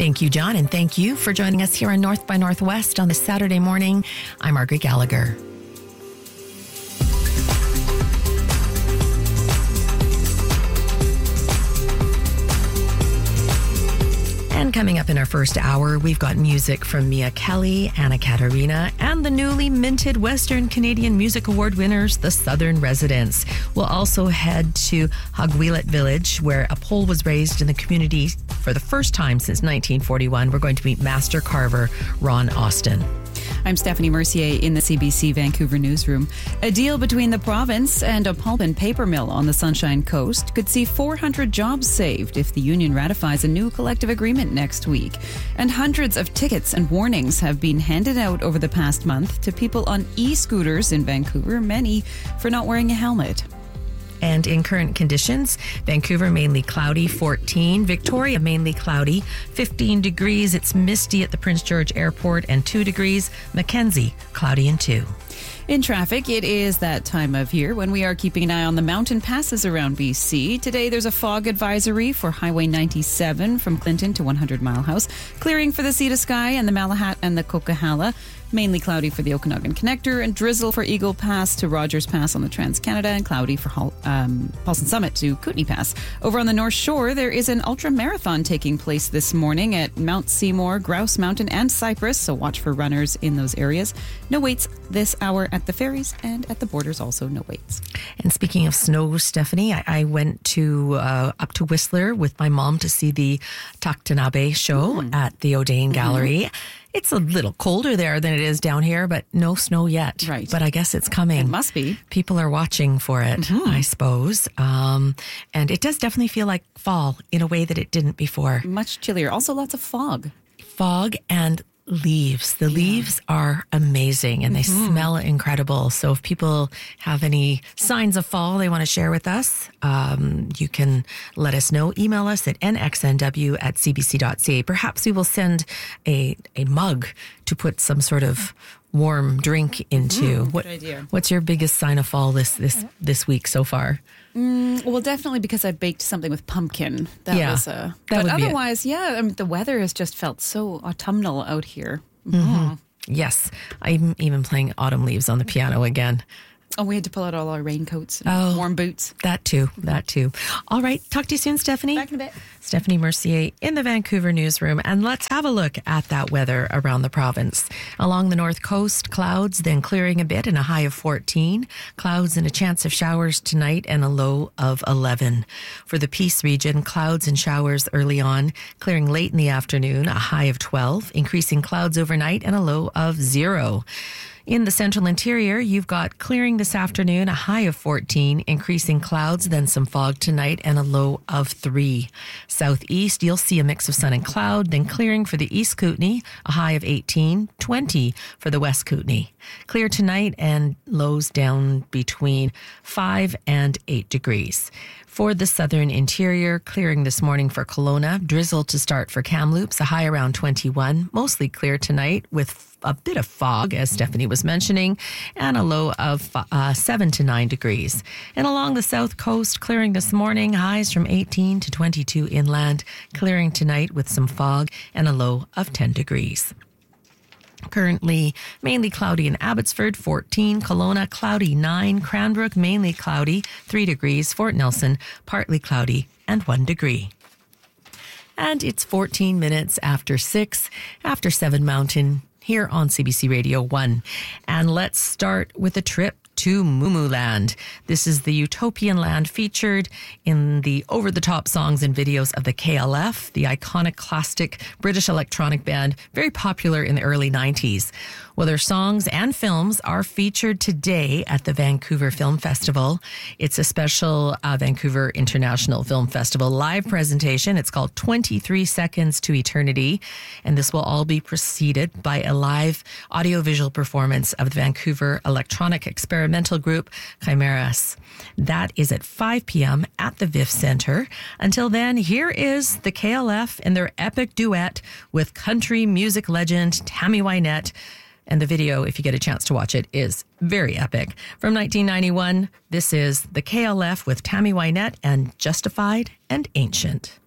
Thank you, John, and thank you for joining us here on North by Northwest on this Saturday morning. I'm Margaret Gallagher. And coming up in our first hour, we've got music from Mia Kelly, Anna Katarina, and the newly minted Western Canadian Music Award winners, the Southern Residents. We'll also head to Hogwelet Village, where a pole was raised in the community for the first time since 1941. We're going to meet master carver Ron Austin. I'm Stephanie Mercier in the CBC Vancouver newsroom. A deal between the province and a pulp and paper mill on the Sunshine Coast could see 400 jobs saved if the union ratifies a new collective agreement next week. And hundreds of tickets and warnings have been handed out over the past month to people on e-scooters in Vancouver, many for not wearing a helmet. And in current conditions, Vancouver mainly cloudy, 14. Victoria mainly cloudy, 15 degrees. It's misty at the Prince George Airport, and 2 degrees. Mackenzie, cloudy and 2. In traffic, it is that time of year when we are keeping an eye on the mountain passes around BC. Today, there's a fog advisory for Highway 97 from Clinton to 100 Mile House. Clearing for the Sea to Sky and the Malahat and the Coquihalla. Mainly cloudy for the Okanagan Connector, and drizzle for Eagle Pass to Rogers Pass on the Trans-Canada, and cloudy for Paulson Summit to Kootenay Pass. Over on the North Shore, there is an ultra-marathon taking place this morning at Mount Seymour, Grouse Mountain, and Cypress, so watch for runners in those areas. No waits this hour at the ferries, and at the borders also no waits. And speaking of snow, Stephanie, I went to up to Whistler with my mom to see the Taktanabe show at the O'Dane Gallery. It's a little colder there than it is down here, but no snow yet. Right. But I guess it's coming. It must be. People are watching for it, I suppose. And it does definitely feel like fall in a way that it didn't before. Much chillier. Also lots of fog. Fog and leaves. The leaves are amazing and they smell incredible. So if people have any signs of fall they want to share with us, you can let us know. Email us at nxnw@cbc.ca. Perhaps we will send a mug to put some sort of warm drink into. Good idea. What's your biggest sign of fall this week so far? Well, definitely because I baked something with pumpkin. But otherwise, the weather has just felt so autumnal out here. Yes, I'm even playing Autumn Leaves on the piano again. Oh, we had to pull out all our raincoats and warm boots. That too. All right, talk to you soon, Stephanie. Back in a bit. Stephanie Mercier in the Vancouver newsroom. And let's have a look at that weather around the province. Along the north coast, clouds, then clearing a bit and a high of 14. Clouds and a chance of showers tonight and a low of 11. For the Peace region, clouds and showers early on, clearing late in the afternoon, a high of 12. Increasing clouds overnight and a low of 0. In the central interior, you've got clearing this afternoon, a high of 14, increasing clouds, then some fog tonight, and a low of 3. Southeast, you'll see a mix of sun and cloud, then clearing for the East Kootenay, a high of 18, 20 for the West Kootenay. Clear tonight and lows down between 5 and 8 degrees. For the southern interior, clearing this morning for Kelowna, drizzle to start for Kamloops, a high around 21, mostly clear tonight with a bit of fog, as Stephanie was mentioning, and a low of 7 to 9 degrees. And along the south coast, clearing this morning, highs from 18 to 22 inland, clearing tonight with some fog and a low of 10 degrees. Currently mainly cloudy in Abbotsford, 14. Kelowna, cloudy, 9. Cranbrook, mainly cloudy, 3 degrees. Fort Nelson, partly cloudy, and 1 degree. And it's 14 minutes after 6, after 7 Mountain, here on CBC Radio 1. And let's start with a trip to Mumu Land. This is the utopian land featured in the over-the-top songs and videos of the KLF, the iconic classic British electronic band, very popular in the early 90s. Well, their songs and films are featured today at the Vancouver Film Festival. It's a special Vancouver International Film Festival live presentation. It's called 23 Seconds to Eternity, and this will all be preceded by a live audiovisual performance of the Vancouver electronic experimental group Chimeras. That is at 5 p.m. at the VIF Center. Until then, here is the KLF and their epic duet with country music legend Tammy Wynette. And the video, if you get a chance to watch it, is very epic. From 1991, this is the KLF with Tammy Wynette and Justified and Ancient.